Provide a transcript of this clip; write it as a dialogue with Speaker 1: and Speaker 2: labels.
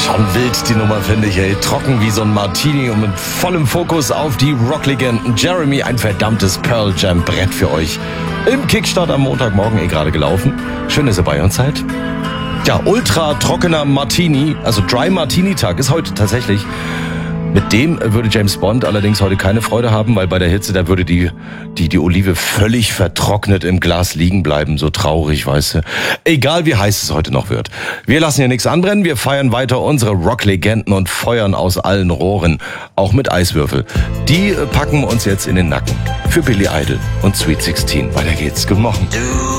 Speaker 1: Schon wild die Nummer, finde ich, ey. Trocken wie so ein Martini und mit vollem Fokus auf die Rocklegenden. Jeremy, ein verdammtes Pearl Jam Brett für euch. Im Kickstart am Montagmorgen gerade gelaufen. Schön, dass ihr bei uns seid. Ja, ultra trockener Martini, also Dry Martini Tag ist heute tatsächlich. Mit dem würde James Bond allerdings heute keine Freude haben, weil bei der Hitze, da würde die Olive völlig vertrocknet im Glas liegen bleiben. So traurig, weißt du. Egal wie heiß es heute noch wird. Wir lassen hier nichts anbrennen, wir feiern weiter unsere Rocklegenden und feuern aus allen Rohren. Auch mit Eiswürfel. Die packen wir uns jetzt in den Nacken. Für Billy Idol und Sweet 16. Weiter geht's. Guten Morgen.